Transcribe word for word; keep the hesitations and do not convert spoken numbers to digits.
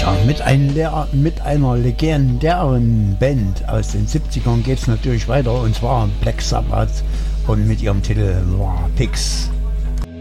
Ja, mit, ein, mit einer legendären Band aus den siebzigern geht es natürlich weiter, und zwar Black Sabbath und mit ihrem Titel War Pigs.